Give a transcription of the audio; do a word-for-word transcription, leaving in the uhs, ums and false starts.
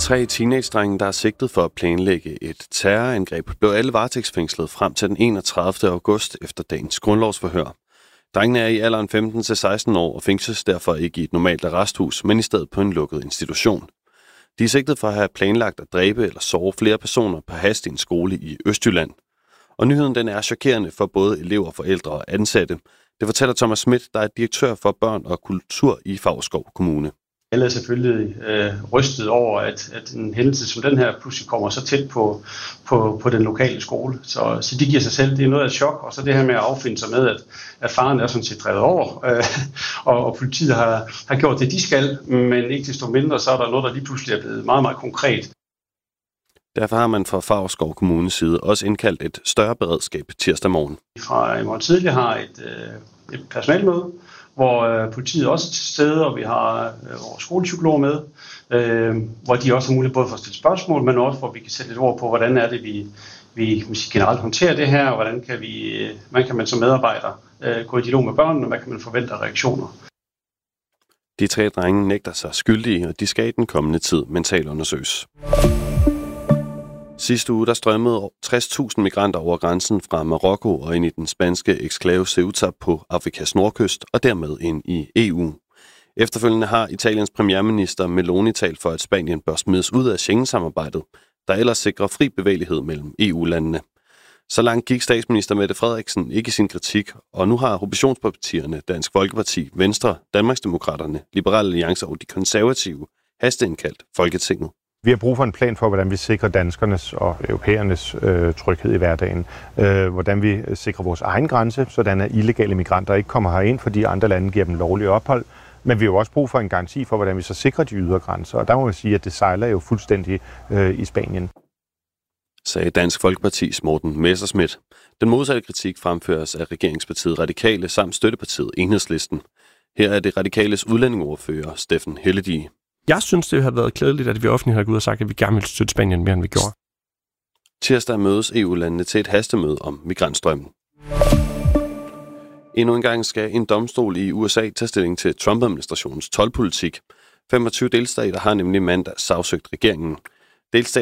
Tre teenage-drenge, der er sigtet for at planlægge et terrorangreb, blev alle varetægtsfængslet frem til den enogtredivte august efter dagens grundlovsforhør. Drengene er i alderen femten til seksten år og fængsles derfor ikke i et normalt arresthus, men i stedet på en lukket institution. De er sigtet for at have planlagt at dræbe eller såre flere personer på hast i en skole i Østjylland. Og nyheden den er chokerende for både elever, forældre og ansatte. Det fortæller Thomas Schmidt, der er direktør for børn og kultur i Favrskov Kommune. Alle er selvfølgelig øh, rystet over, at, at en hændelse som den her pludselig kommer så tæt på, på, på den lokale skole. Så, så de giver sig selv, det er noget af et chok, og så det her med at affinde sig med, at, at faren er sådan set drevet over, øh, og, og politiet har, har gjort det, de skal, men ikke desto mindre, så er der noget, der lige pludselig er blevet meget, meget konkret. Derfor har man fra Favrskov Kommunes side også indkaldt et større beredskab tirsdag morgen. Fra i morgen tidlig har et, øh, et personalmøde, hvor øh, politiet også er til stede, og vi har øh, vores skolepsykologer med, øh, hvor de også har mulighed både for at stille spørgsmål, men også hvor vi kan sætte lidt ord på, hvordan er det, vi, vi generelt håndterer det her, og hvordan kan, vi, øh, hvordan kan man som medarbejder øh, gå i dialog med børnene, og hvad kan man forvente af reaktioner. De tre drenge nægter sig skyldige, og de skal i den kommende tid mentalundersøges. Sidste uge der strømmede tres tusind migranter over grænsen fra Marokko og ind i den spanske eksklave Ceuta på Afrikas nordkyst og dermed ind i E U. Efterfølgende har Italiens premierminister Meloni talt for, at Spanien bør smides ud af Schengen-samarbejdet, der ellers sikrer fri bevægelighed mellem E U-landene. Så langt gik statsminister Mette Frederiksen ikke i sin kritik, og nu har oppositionspartierne Dansk Folkeparti, Venstre, Danmarksdemokraterne, Liberal Alliance og de konservative hasteindkaldt Folketinget. Vi har brug for en plan for, hvordan vi sikrer danskernes og europæernes øh, tryghed i hverdagen. Øh, hvordan vi sikrer vores egen grænse, sådan at illegale migranter ikke kommer herind, fordi andre lande giver dem lovlig ophold. Men vi har jo også brug for en garanti for, hvordan vi så sikrer de ydre grænser. Og der må man sige, at det sejler jo fuldstændig øh, i Spanien. Sagde Dansk Folkepartis Morten Messerschmidt. Den modsatte kritik fremføres af regeringspartiet Radikale samt støttepartiet Enhedslisten. Her er det radikales udlændingeordfører Steffen Helledige. Jeg synes, det har været klædeligt, at vi offentligt har gået ud og sagt, at vi gerne vil støtte Spanien mere, end vi gjorde. Tirsdag mødes E U-landene til et hastemøde om migrantstrømmen. Endnu en gang skal en domstol i U S A tage stilling til Trump-administrationens toldpolitik. femogtyve delstater har nemlig mandag sagsøgt regeringen.